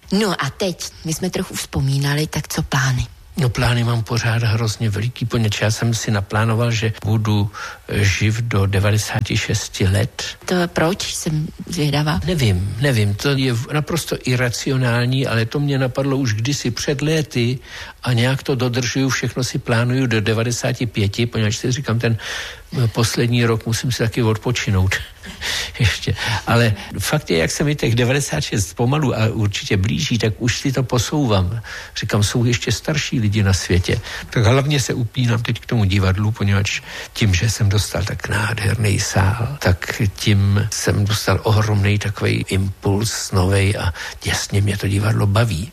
No a teď, my jsme trochu vzpomínali, tak co plány? No plány mám pořád hrozně veliký, poněvadž já jsem si naplánoval, že budu živ do 96 let. To proč? Jsem zvědavá. Nevím, to je naprosto iracionální, ale to mě napadlo už kdysi před léty a nějak to dodržuju, všechno si plánuju do 95, poněvadž si říkám, ten poslední rok musím si taky odpočinout ještě. Ale fakt je, jak se mi těch 96 pomalu a určitě blíží, tak už si to posouvám. Říkám, jsou ještě starší lidi na světě. Tak hlavně se upínám teď k tomu divadlu, poněvadž tím, že jsem dostal tak nádherný sál, tak tím jsem dostal ohromný takový impuls novej a jasně mě to divadlo baví.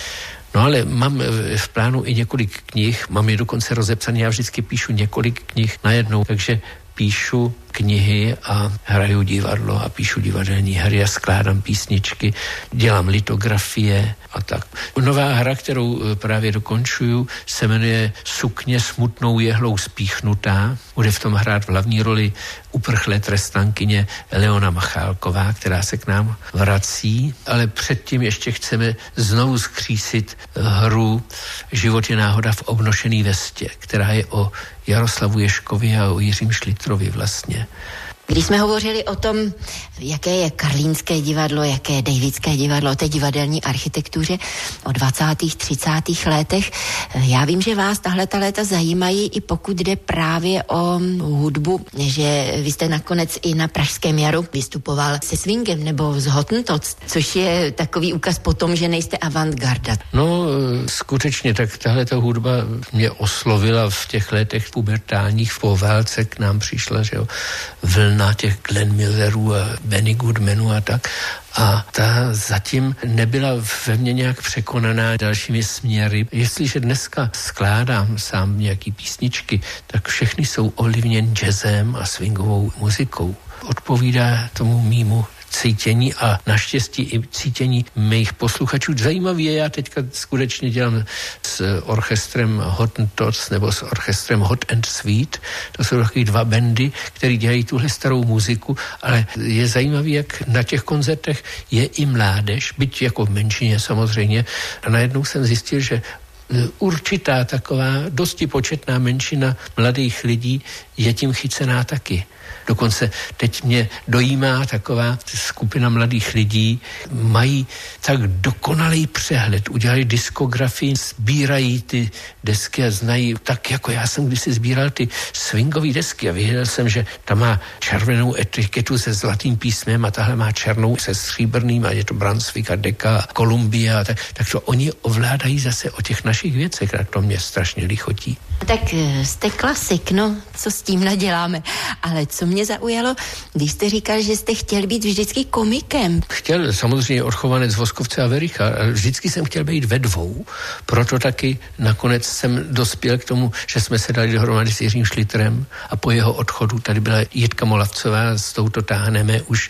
No ale mám v plánu i několik knih, mám je dokonce rozepsané, já vždycky píšu několik knih najednou, takže píšu knihy a hraju divadlo a píšu divadelní hry a skládám písničky, dělám litografie a tak. Nová hra, kterou právě dokončuju, se jmenuje Sukně smutnou jehlou spíchnutá. Bude v tom hrát v hlavní roli uprchlé trestnankyně Leona Machálková, která se k nám vrací, ale předtím ještě chceme znovu zkřísit hru Život je náhoda v obnošený vestě, která je o Jaroslavu Ježkovi a o Jiřím Šlitrovi vlastně. Když jsme hovořili o tom, jaké je karlínské divadlo, jaké je Davidské divadlo, o té divadelní architektuře o 20. 30. letech, já vím, že vás tahle léta zajímají, i pokud jde právě o hudbu, že vy jste nakonec i na Pražském jaru vystupoval se swingem nebo s Hottentots, což je takový úkaz potom, že nejste avantgarda. No, skutečně, tak tahleta hudba mě oslovila v těch letech pubertálních, po válce k nám přišla, že jo, vlna těch Glenn Millerů a Benny Goodmanů a tak. A ta zatím nebyla ve mně nějak překonaná dalšími směry. Jestliže dneska skládám sám nějaký písničky, tak všechny jsou ovlivněny jazzem a swingovou muzikou. Odpovídá tomu mýmu cítění a naštěstí i cítění mých posluchačů. Zajímavý je, já teďka skutečně dělám s orchestrem Hottentots nebo s orchestrem Hot and Sweet. To jsou takový dva bandy, který dělají tuhle starou muziku, ale je zajímavý, jak na těch koncertech je i mládež, byť jako v menšině samozřejmě. A najednou jsem zjistil, že určitá taková dosti početná menšina mladých lidí je tím chycená taky. Dokonce teď mě dojímá taková skupina mladých lidí, mají tak dokonalý přehled, udělali diskografii, sbírají ty desky a znají, tak jako já jsem kdysi sbíral ty swingové desky a viděl jsem, že ta má červenou etiketu se zlatým písmem a tahle má černou se stříbrným a je to Brunswick a Decca, Columbia a tak to oni ovládají zase o těch našich věcech a to mě strašně lichotí. Tak jste klasik, no, co s tím naděláme. Ale co mě zaujalo, když jste říkal, že jste chtěl být vždycky komikem. Chtěl samozřejmě Odchovanec Voskovce a Vericha. Vždycky jsem chtěl být ve dvou. Proto taky nakonec jsem dospěl k tomu, že jsme se dali dohromady s Jiřím Šlitrem a po jeho odchodu tady byla Jitka Molavcová, s touto táhneme už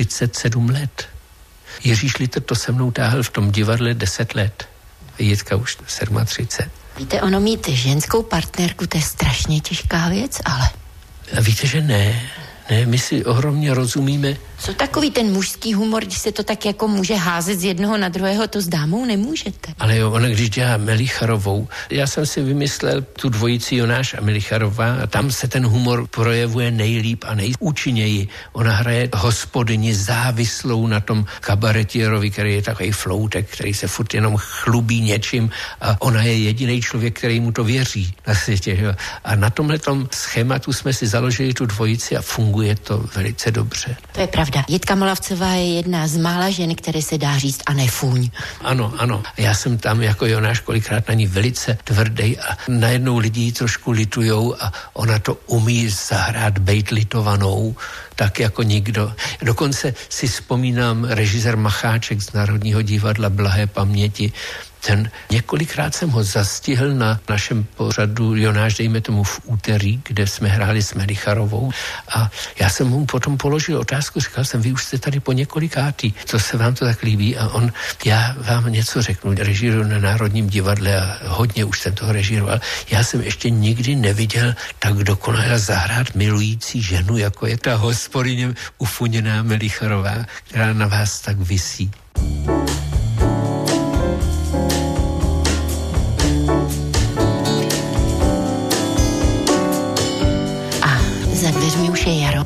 37 let. Jiří Šlitr to se mnou táhl v tom divadle 10 let. Jitka už 37. Víte, ono mít ženskou partnerku, to je strašně těžká věc, ale... A víte, že ne, my si ohromně rozumíme. Co takový ten mužský humor, když se to tak jako může házet z jednoho na druhého, to s dámou nemůžete. Ale jo, ona když dělá Melicharovou, já jsem si vymyslel tu dvojici Jonáš a Melicharová a tam se ten humor projevuje nejlíp a nejúčinněji. Ona hraje hospodyni závislou na tom kabaretěrovi, který je takový floutek, který se furt jenom chlubí něčím a ona je jediný člověk, který mu to věří na světě. Jo. A na tomhletom schématu jsme si založili tu dvojici a funguje to velice dobře. To je pravda. Jitka Molavcová je jedna z mála žen, které se dá říct a nefůň. Ano. Já jsem tam jako Jonáš kolikrát na ní velice tvrdý a najednou lidi trošku litujou a ona to umí zahrát bejt litovanou, tak jako nikdo. Dokonce si vzpomínám režisér Macháček z Národního divadla blahé paměti. Ten několikrát jsem ho zastihl na našem pořadu Jonáš, dejme tomu v úterý, kde jsme hráli s Melicharovou a já jsem mu potom položil otázku, říkal jsem, vy už jste tady po několikátý, co se vám to tak líbí a on, já vám něco řeknu, režíruju na Národním divadle a hodně už jsem toho režíroval, já jsem ještě nikdy neviděl tak dokonale zahrát milující ženu, jako je ta hospodyně ufuněná Melicharová, která na vás tak visí.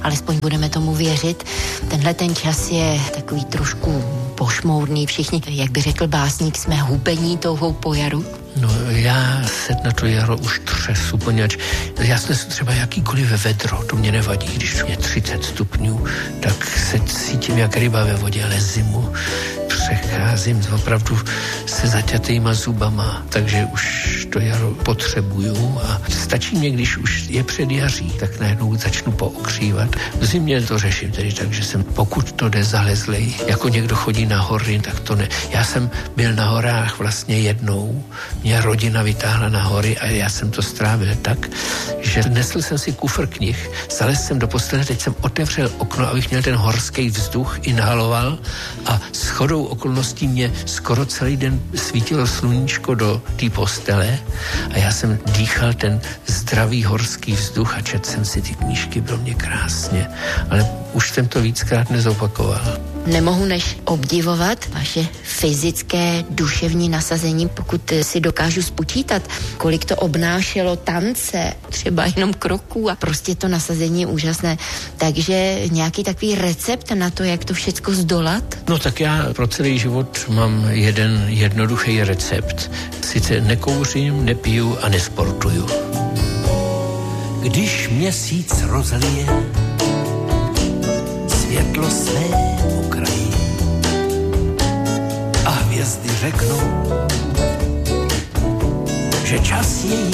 alespoň budeme tomu věřit. Tenhle ten čas je takový trošku pošmourný, všichni, jak by řekl básník, jsme hubení touhou po jaru. No já se na to jaro už třesu, poněvadž já snesu třeba jakýkoliv vedro, to mě nevadí, když je 30 stupňů, tak se cítím jak ryba ve vodě, ale zimu přecházím opravdu se zaťatýma zubama, takže už to jaro potřebuju a stačí mě, když už je předjaří, tak najednou začnu pookřívat. V zimě to řeším tedy tak, že jsem, pokud to jde, zalezlej, jako někdo chodí na hory, tak to ne. Já jsem byl na horách vlastně jednou, mě rodina vytáhla na hory a já jsem to strávil tak, že nesl jsem si kufr knih, zalez jsem do postele, teď jsem otevřel okno, abych měl ten horský vzduch, inhaloval a shodou okolností mě skoro celý den svítilo sluníčko do té postele a já jsem dýchal ten zdravý horský vzduch a četl jsem si ty knížky, bylo mě krásně, ale už jsem to víckrát nezopakoval. Nemohu než obdivovat vaše fyzické, duševní nasazení, pokud si dokážu spočítat, kolik to obnášelo tance, třeba jenom kroků a prostě to nasazení je úžasné. Takže nějaký takový recept na to, jak to všecko zdolat? No tak já pro celý život mám jeden jednoduchý recept. Sice nekouřím, nepiju a nesportuju. Když měsíc rozlije světlo své okraji a hvězdy řeknou, že čas je